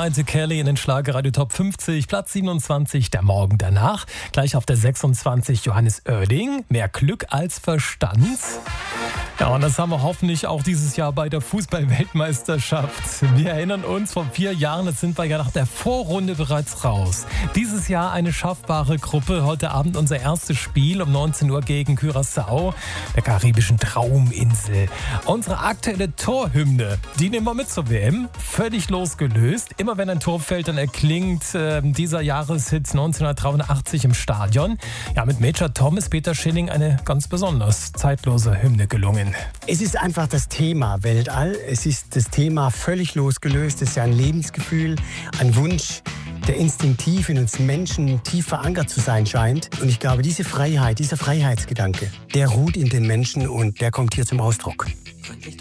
Mariah Carey in den Schlagerradio Top 50, Platz 27, der Morgen danach. Gleich auf der 26 Johannes Oerding, mehr Glück als Verstand. Ja, und das haben wir hoffentlich auch dieses Jahr bei der Fußball-Weltmeisterschaft. Wir erinnern uns, vor 4 Jahren, jetzt sind wir ja nach der Vorrunde bereits raus. Dieses Jahr eine schaffbare Gruppe. Heute Abend unser erstes Spiel um 19 Uhr gegen Curaçao, der karibischen Trauminsel. Unsere aktuelle Torhymne, die nehmen wir mit zur WM. Völlig losgelöst. Immer wenn ein Tor fällt, dann erklingt dieser Jahreshit 1983 im Stadion. Ja, mit Major Tom ist Peter Schilling eine ganz besonders zeitlose Hymne gelungen. Es ist einfach das Thema Weltall. Es ist das Thema völlig losgelöst. Es ist ja ein Lebensgefühl, ein Wunsch, der instinktiv in uns Menschen tief verankert zu sein scheint. Und ich glaube, diese Freiheit, dieser Freiheitsgedanke, der ruht in den Menschen und der kommt hier zum Ausdruck.